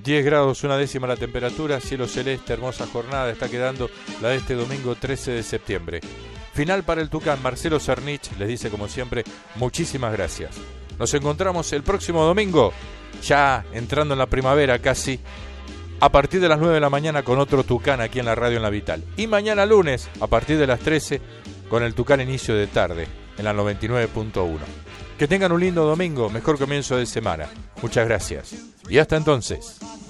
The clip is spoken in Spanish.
10 grados, una décima la temperatura, cielo celeste, hermosa jornada, está quedando la de este domingo 13 de septiembre. Final para el Tucán. Marcelo Cernich les dice como siempre, muchísimas gracias. Nos encontramos el próximo domingo, ya entrando en la primavera casi, a partir de las 9 de la mañana con otro Tucán aquí en la radio en La Vital. Y mañana lunes, a partir de las 13, con el Tucán inicio de tarde, en la 99.1. Que tengan un lindo domingo, mejor comienzo de semana. Muchas gracias. Y hasta entonces.